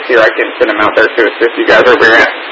here, I can send him out there to assist you guys over here.